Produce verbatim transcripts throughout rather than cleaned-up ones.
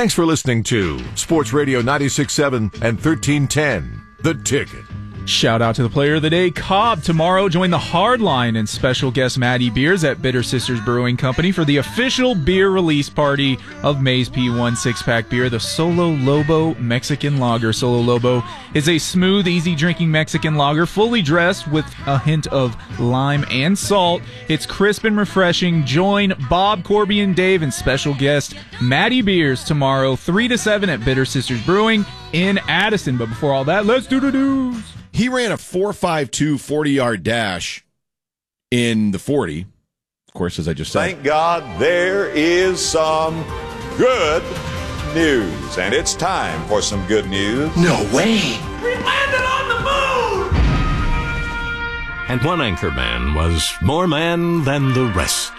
Thanks for listening to Sports Radio ninety-six point seven and thirteen ten, The Ticket. Shout out to the player of the day, Cobb. Tomorrow, join the Hardline and special guest Maddie Beers at Bitter Sisters Brewing Company for the official beer release party of Maze P one six-pack beer, the Solo Lobo Mexican Lager. Solo Lobo is a smooth, easy-drinking Mexican lager, fully dressed with a hint of lime and salt. It's crisp and refreshing. Join Bob, Corby, and Dave and special guest Maddie Beers tomorrow, three to seven at Bitter Sisters Brewing in Addison. But before all that, let's do the news. He ran a four five two forty-yard dash in the forty, of course, as I just said. Thank God there is some good news. And it's time for some good news. No way. We landed on the moon! And one anchor man was more man than the rest.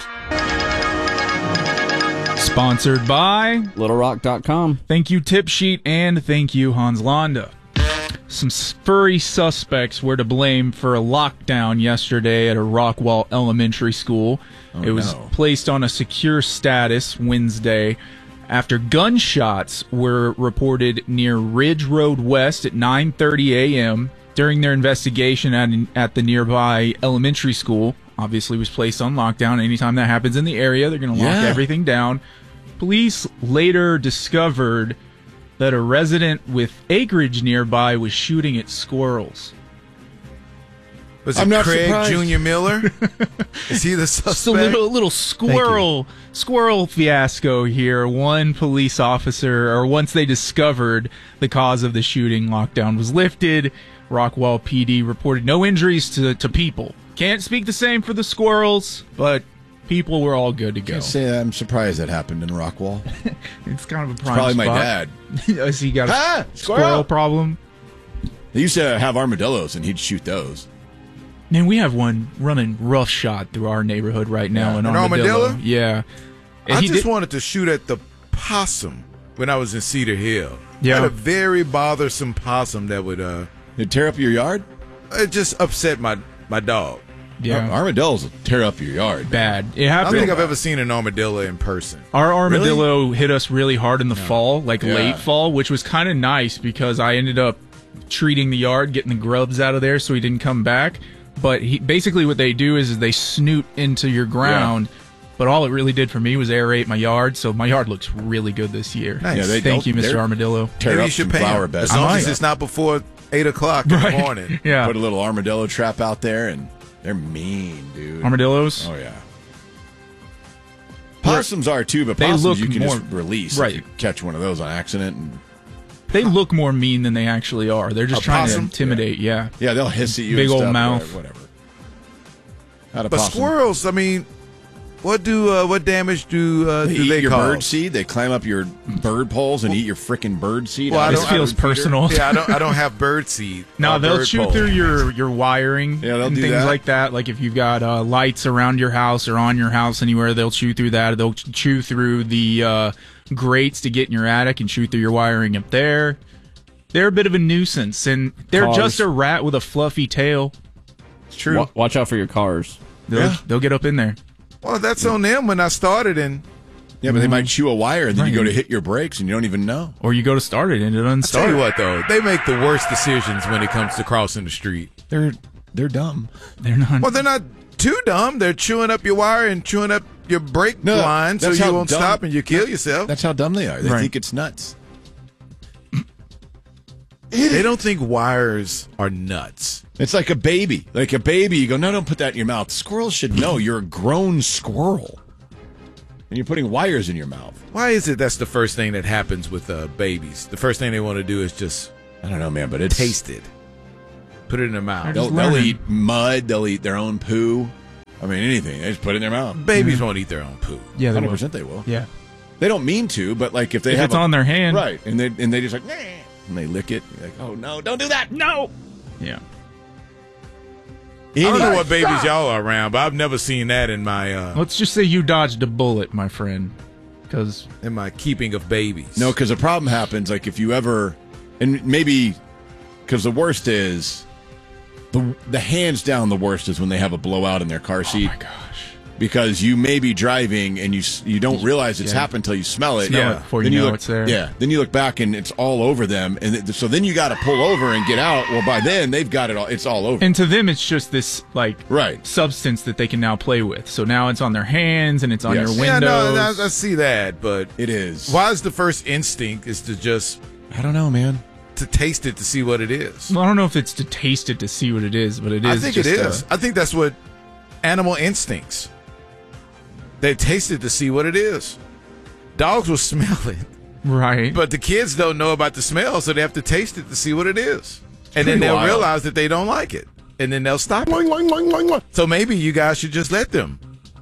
Sponsored by Little Rock dot com. Thank you, Tip Sheet, and thank you, Hans Landa. Some furry suspects were to blame for a lockdown yesterday at a Rockwall Elementary School. Oh, it was no. placed on a secure status Wednesday after gunshots were reported near Ridge Road West at nine thirty a.m. During their investigation at, at the nearby elementary school. Obviously was placed on lockdown. Anytime that happens in the area, they're going to lock Yeah. everything down. Police later discovered that a resident with acreage nearby was shooting at squirrels. Was it I'm not Craig surprised. Junior Miller? Is he the suspect? Just a little, little squirrel squirrel fiasco here. One police officer, or once they discovered the cause of the shooting, lockdown was lifted. Rockwall P D reported no injuries to, to people. Can't speak the same for the squirrels, but people were all good to go. Can't say I'm surprised that happened in Rockwall. It's kind of a prime Probably my spot. dad. Has he got a Ah, squirrel squirrel! problem? They used to have armadillos, and he'd shoot those. Man, we have one running roughshod through our neighborhood right now. Yeah. An An armadillo. armadillo? Yeah. And I he just did- wanted to shoot at the possum when I was in Cedar Hill. Yeah. I had a very bothersome possum that would uh, They'd tear up your yard? it just upset my, my dog. yeah. Ar- armadillos will tear up your yard. Bad. It I don't happened. think I've ever seen an armadillo in person. Our armadillo hit us really hard in the fall, like Yeah. late fall, which was kind of nice because I ended up treating the yard, getting the grubs out of there so he didn't come back. But he, basically what they do is, is they snoot into your ground. But all it really did for me was aerate my yard, so my yard looks really good this year. Nice. Yeah, they Thank you, don't- Mister they're- Armadillo. Tear Maybe up you should some pay flower him, beds. as long I as might. it's not before eight o'clock in Right. the morning. Yeah. Put a little armadillo trap out there, and they're mean, dude. Armadillos? Oh, yeah. Possums are, too, but They possums look you can more- just release. right. If you catch one of those on accident. And, They look more mean than they actually are. They're just A trying possum? to intimidate, yeah. yeah, they'll hiss at you. Big and old stuff, mouth. Whatever. Not a But possum. squirrels, I mean, what do uh, what damage do uh, They do eat they your cause? bird seed. They climb up your bird poles and eat your freaking bird seed. Well, out I of This don't- your feels bird feeder. personal. Yeah, I don't I don't have bird seed. No, or they'll bird chew pole. through your, your wiring Yeah, they'll and do things that. like that. Like if you've got uh, lights around your house or on your house anywhere, they'll chew through that. They'll ch- chew through the uh, grates to get in your attic and chew through your wiring up there. They're a bit of a nuisance, and they're Cars. just a rat with a fluffy tail. It's true. Wa- watch out for your cars. They'll, Yeah. they'll get up in there. Well, that's on them when I started, and Yeah, but they might chew a wire, and then you Right. go to hit your brakes, and you don't even know. Or you go to start it and it doesn't I'll tell start. you what, though, they make the worst decisions when it comes to crossing the street. They're they're dumb. They're not. Well, they're not too dumb. They're chewing up your wire and chewing up your brake No, line so that's you how won't dumb- stop and you kill yourself. That's how dumb they are. They Right. think it's nuts. They don't think wires are nuts. It's like a baby. Like a baby, you go, no, don't put that in your mouth. Squirrels should know you're a grown squirrel. And you're putting wires in your mouth. Why is it that's the first thing that happens with uh, babies? The first thing they want to do is just I don't know, man, but it's taste it. Put it in their mouth. They'll, just they'll learning. eat mud. They'll eat their own poo. I mean, anything. They just put it in their mouth. Babies won't eat their own poo. yeah, they one hundred will. percent they will. Yeah. They don't mean to, but like if they If have it's a- on their hand. right, and they and they just like, "Nah," and they lick it. You're like, oh no, don't do that. No. Yeah. I don't know Anyway. what babies y'all are around, but I've never seen that in my uh, Let's just say you dodged a bullet, my friend. Because in my keeping of babies. No, because the problem happens like if you ever, and maybe because the worst is the the hands down the worst is when they have a blowout in their car seat. oh my gosh. because you may be driving and you s- you don't realize it's Yeah. happened until you smell it. Smell Yeah. it before Then you know look, it's there. Yeah. Then you look back and it's all over them, and th- so then you got to pull over and get out. Well, by then they've got it all. It's all over. And to them, it's just this like Right. substance that they can now play with. So now it's on their hands and it's on Yes. your Yeah, windows. no, I, I see that, but It is. why is the first instinct is to just I don't know, man. to taste it to see what it is? Well, I don't know if it's to taste it to see what it is, but it is. I think it just, uh, is. I think that's what animal instincts. They taste it to see what it is. Dogs will smell it, right. but the kids don't know about the smell, so they have to taste it to see what it is, and then Pretty they'll wild. realize that they don't like it, and then they'll stop it. So maybe you guys should just let them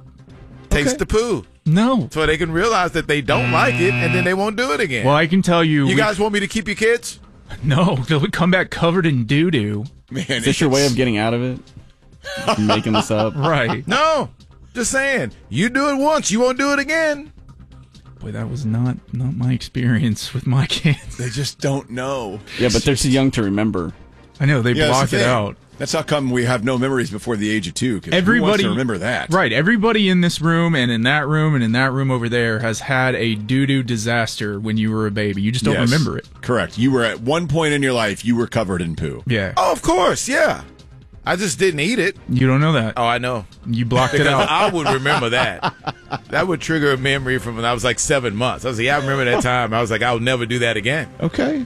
taste Okay. the poo, no. so they can realize that they don't like it, and then they won't do it again. Well, I can tell you. you we- guys want me to keep your kids? No, they'll come back covered in doo doo. Man, Is this your way of getting out of it? I'm making this up. Right. No, just saying. You do it once, you won't do it again. Boy, that was not not my experience with my kids. They just don't know. Yeah, but they're too young to remember. I know they Yeah, that's block the it thing. out. That's how come we have no memories before the age of two. Because Everybody who wants to remember that? Right. Everybody in this room and in that room and in that room over there has had a doo doo disaster when you were a baby. You just don't Yes. remember it. Correct. You were at one point in your life, you were covered in poo. Yeah. Oh, of course, yeah. I just didn't eat it. You don't know that. Oh, I know. You blocked it Because out. I would remember that. That would trigger a memory from when I was like seven months. I was like, yeah, I remember that time. I was like, I'll never do that again. Okay.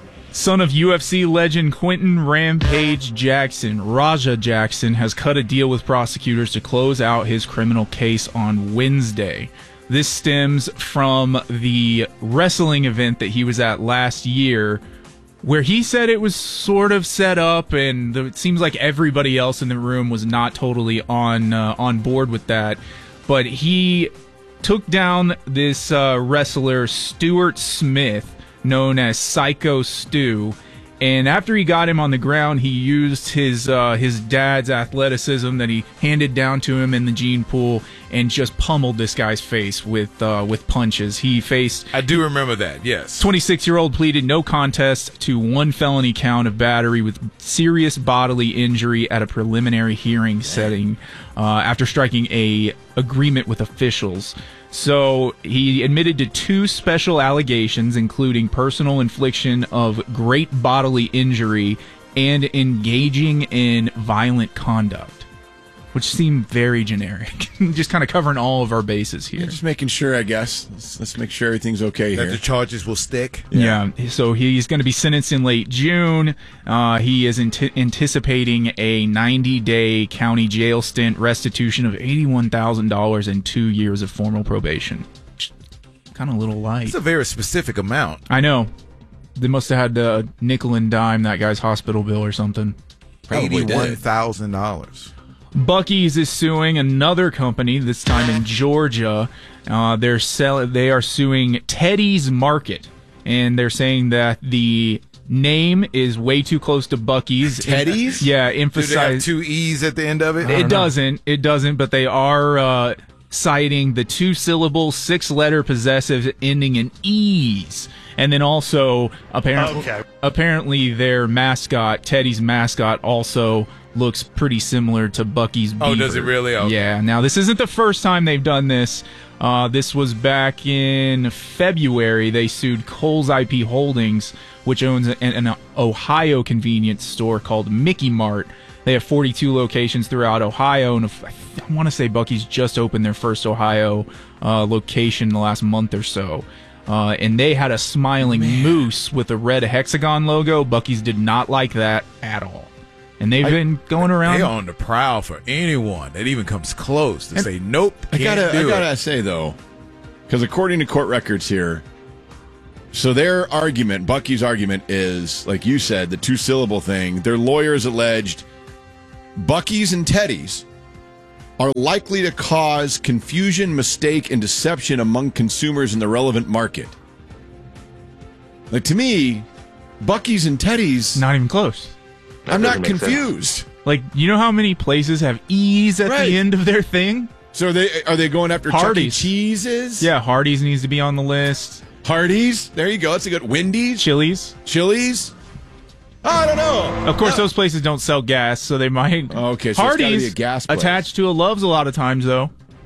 Son of U F C legend Quentin Rampage Jackson, Raja Jackson, has cut a deal with prosecutors to close out his criminal case on Wednesday. This stems from the wrestling event that he was at last year, where he said it was sort of set up, and the, it seems like everybody else in the room was not totally on uh, on board with that. But he took down this uh, wrestler, Stuart Smith, known as Psycho Stu, and after he got him on the ground, he used his uh, his dad's athleticism that he handed down to him in the gene pool and just pummeled this guy's face with uh, with punches. He faced I do remember that, yes. twenty-six-year-old pleaded no contest to one felony count of battery with serious bodily injury at a preliminary hearing setting uh, after striking a agreement with officials. So he admitted to two special allegations, including personal infliction of great bodily injury and engaging in violent conduct, which seem very generic. Just kind of covering all of our bases here. Just making sure, I guess. Let's, let's make sure everything's okay That here. the charges will stick. Yeah. So he's going to be sentenced in late June. Uh, he is ant- anticipating a ninety-day county jail stint, restitution of eighty-one thousand dollars, and two years of formal probation. Kind of a little light. It's a very specific amount. I know. They must have had uh, nickel and dime that guy's hospital bill or something. Probably did. eighty-one thousand dollars. Buc-ee's is suing another company, this time in Georgia. Uh, they're sell- They are suing Teddy's Market, and they're saying that the name is way too close to Buc-ee's. Teddy's? Yeah, Do they have emphasize. two E's at the end of it? It doesn't. It doesn't. But they are uh, citing the two-syllable, six-letter possessive ending in e's, and then also apparently, apparently their mascot, Teddy's mascot, also looks pretty similar to Buc-ee's beaver. Oh, does it really? Okay. Yeah. Now, this isn't the first time they've done this. Uh, this was back in February. They sued Kohl's I P Holdings, which owns an, an Ohio convenience store called Mickey Mart. They have forty-two locations throughout Ohio, and if, I want to say Buc-ee's just opened their first Ohio uh, location in the last month or so. Uh, and they had a smiling moose with a red hexagon logo. Buc-ee's did not like that at all. And they've been going around. They on the prowl for anyone that even comes close to And say, nope, I can't gotta, do I gotta it. say though, because according to court records here, so their argument, Buc-ee's argument, is like you said, the two-syllable thing. Their lawyers alleged Buc-ee's and Teddy's are likely to cause confusion, mistake, and deception among consumers in the relevant market. Like to me, Buc-ee's and Teddy's, Not even close. I'm not confused. Like, you know how many places have E's at Right. the end of their thing? So are they are they going after Hardee's. Chuck E. Cheese's? Yeah, Hardee's needs to be on the list. Hardee's. There you go. That's a good. Wendy's. Chili's. Chili's. I don't know. Of course, those places don't sell gas, so they might. Okay, so it's gotta be Hardee's a gas place. attached to a Love's a lot of times, though.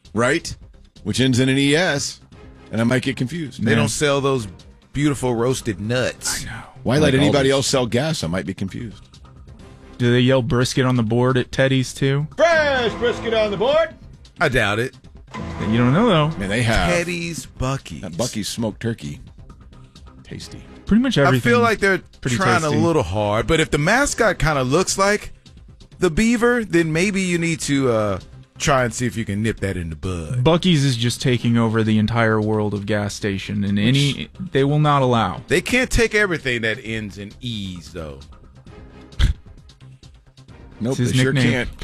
right? Which ends in an E S, and I might get confused. They Yeah. don't sell those beautiful roasted nuts. I know. Why Like let anybody Aldi's. else sell gas? I might be confused. Do they yell brisket on the board at Teddy's too? Fresh brisket on the board. I doubt it. You don't know though. Man, they have Teddy's, Buc-ee's. that Buc-ee's smoked turkey. Tasty. Pretty much I everything. feel like they're pretty trying tasty. a little hard, but if the mascot kind of looks like the beaver, then maybe you need to uh, try and see if you can nip that in the bud. Buc-ee's is just taking over the entire world of gas station, and any they will not allow. They can't take everything that ends in E's, though. Nope, It's his they sure nickname. can't.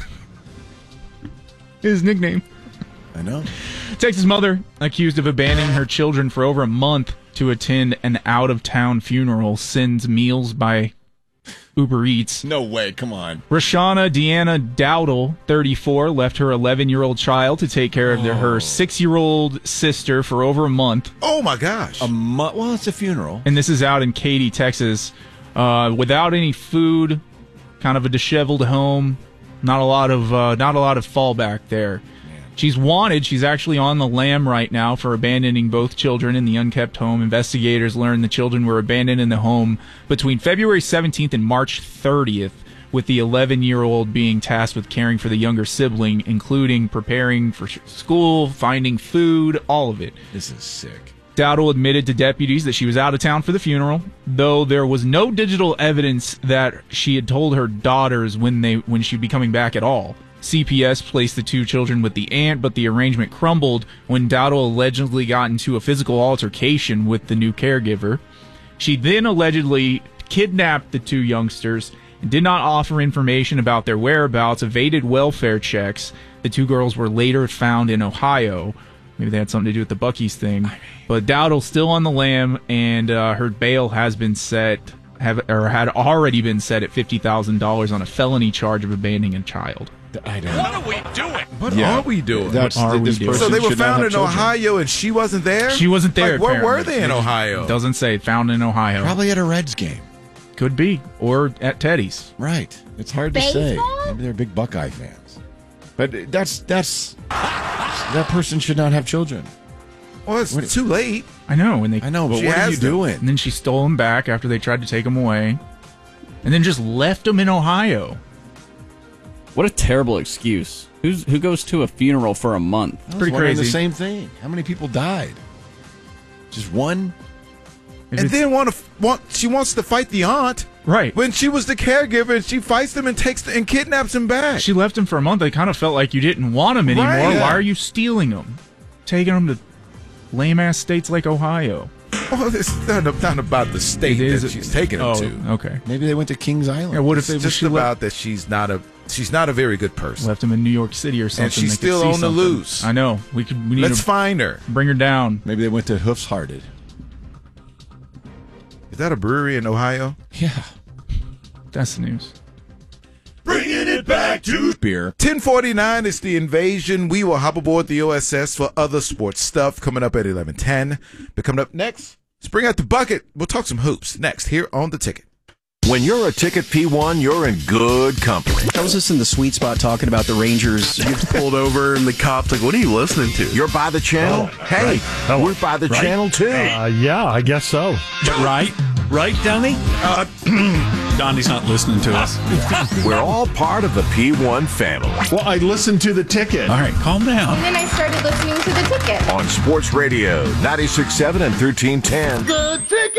His nickname. I know. Texas mother accused of abandoning her children for over a month to attend an out-of-town funeral sends meals by Uber Eats. No way. Come on. Rashana Deanna Dowdle, thirty-four, left her eleven-year-old child to take care of their, her six-year-old sister for over a month. Oh, my gosh. A mu- well, it's a funeral. And this is out in Katy, Texas, uh, without any food, kind of a disheveled home. Not a lot of uh, not a lot of fallback there. She's wanted. She's actually on the lam right now for abandoning both children in the unkept home. Investigators learned the children were abandoned in the home between February seventeenth and March thirtieth, with the eleven-year-old being tasked with caring for the younger sibling, including preparing for school, finding food, all of it. This is sick. Dowdle admitted to deputies that she was out of town for the funeral, though there was no digital evidence that she had told her daughters when they when she'd be coming back at all. C P S placed the two children with the aunt, but the arrangement crumbled when Dowdle allegedly got into a physical altercation with the new caregiver. She then allegedly kidnapped the two youngsters and did not offer information about their whereabouts, evaded welfare checks. The two girls were later found in Ohio. Maybe they had something to do with the Buc-ee's thing. But Dowdle's still on the lam, and uh, her bail has been set, have or had already been set at fifty thousand dollars on a felony charge of abandoning a child. I don't. What are we doing? What Yeah. are we doing? That's What are the, we this doing? person So they were should not found have in children. Ohio and she wasn't there? She wasn't there. Like, where were apparently. they in Ohio? Doesn't say. Found in Ohio. Probably at a Reds game. Could be. Or at Teddy's. Right. It's hard to say. Maybe they're big Buckeye fans. But that's that's that person should not have children. Well, it's What- too late. I know. And they, I know, but She what are has you them. doing? And then she stole them back after they tried to take them away. And then just left them in Ohio. What a terrible excuse. Who's who goes to a funeral for a month? I was pretty wondering crazy. The same thing. How many people died? Just one? If And it's- then want to want she wants to fight the aunt Right. when she was the caregiver and she fights them and takes and kidnaps them back. She left him for a month. I kind of felt like you didn't want him anymore. Right. Why are you stealing him? Taking him to lame-ass states like Ohio. Well, it's not, not about the state It is- that she's taking them oh, to. okay. Maybe they went to Kings Island. Yeah, what if It's they just she about left, that she's not a she's not a very good person. left him in New York City or something? she's they could still see on the something. loose. I know. We could. We need Let's to find her. bring her down. Maybe they went to Hoofs Hearted. Is that a brewery in Ohio? Yeah. That's the news. Bringing it back to Beer. ten forty-nine is the invasion. We will hop aboard the O S S for other sports stuff coming up at eleven ten. But coming up next, let's bring out the bucket. We'll talk some hoops next here on The Ticket. When you're a Ticket P one, you're in good company. I was just in the sweet spot talking about the Rangers. You pulled over and the cop's like, what are you listening to? You're by the channel? hey, Oh, we're by the right. channel too. Uh, yeah, I guess so. Right? Right, Donnie? Uh, Donnie's not listening to us. We're all part of the P one family. Well, I listened to the ticket. All right, calm down. And then I started listening to the ticket. On Sports Radio, ninety-six point seven and thirteen ten. The Ticket!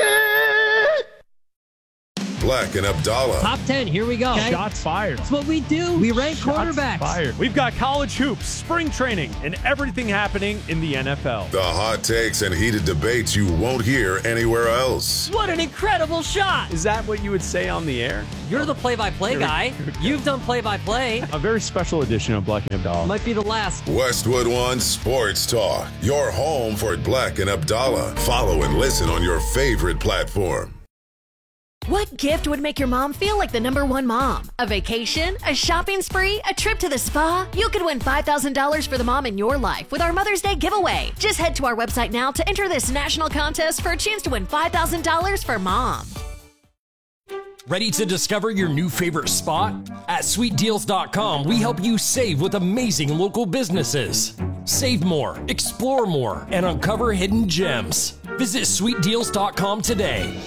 Black and Abdallah. Top ten, here we go. Okay. Shots fired. That's what we do. We rank Shots quarterbacks. fired. We've got college hoops, spring training, and everything happening in the N F L. The hot takes and heated debates you won't hear anywhere else. What an incredible shot. Is that what you would say on the air? You're the play-by-play guy. You've done play-by-play. A very special edition of Black and Abdallah. Might be the last. Westwood One Sports Talk. Your home for Black and Abdallah. Follow and listen on your favorite platform. What gift would make your mom feel like the number one mom? A vacation? A shopping spree? A trip to the spa? You could win five thousand dollars for the mom in your life with our Mother's Day giveaway. Just head to our website now to enter this national contest for a chance to win five thousand dollars for mom. Ready to discover your new favorite spot? At sweet deals dot com, we help you save with amazing local businesses. Save more, explore more, and uncover hidden gems. Visit sweet deals dot com today.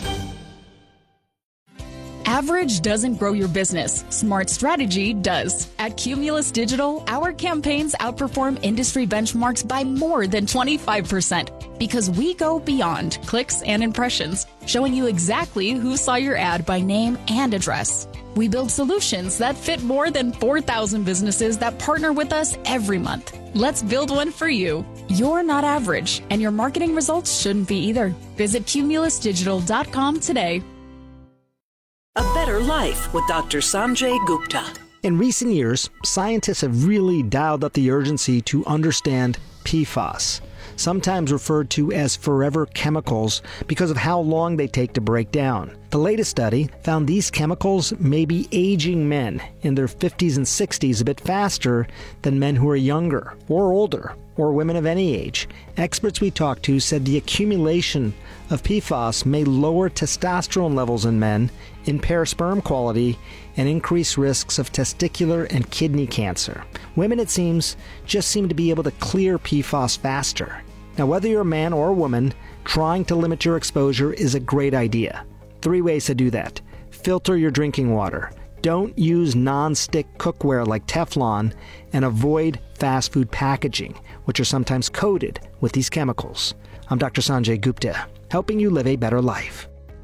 Average doesn't grow your business. Smart strategy does. At Cumulus Digital, our campaigns outperform industry benchmarks by more than twenty-five percent because we go beyond clicks and impressions, showing you exactly who saw your ad by name and address. We build solutions that fit more than four thousand businesses that partner with us every month. Let's build one for you. You're not average, and your marketing results shouldn't be either. Visit cumulus digital dot com today. A Better Life with Doctor Sanjay Gupta. In recent years, scientists have really dialed up the urgency to understand P FAS, sometimes referred to as forever chemicals because of how long they take to break down. The latest study found these chemicals may be aging men in their fifties and sixties a bit faster than men who are younger or older, or women of any age. Experts we talked to said the accumulation of P FAS may lower testosterone levels in men, impair sperm quality, and increase risks of testicular and kidney cancer. Women, it seems, just seem to be able to clear P FAS faster. Now, whether you're a man or a woman, trying to limit your exposure is a great idea. Three ways to do that. Filter your drinking water. Don't use non-stick cookware like Teflon, and avoid fast food packaging, which are sometimes coated with these chemicals. I'm Doctor Sanjay Gupta, helping you live a better life.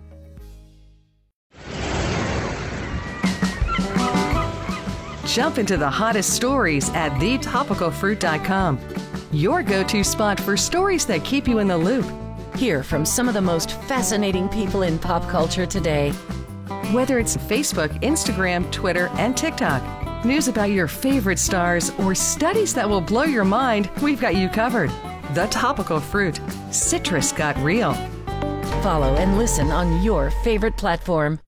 Jump into the hottest stories at the topical fruit dot com. Your go-to spot for stories that keep you in the loop. Hear from some of the most fascinating people in pop culture today. Whether it's Facebook, Instagram, Twitter, and TikTok, news about your favorite stars, or studies that will blow your mind, we've got you covered. The Topical Fruit. Citrus got real. Follow and listen on your favorite platform.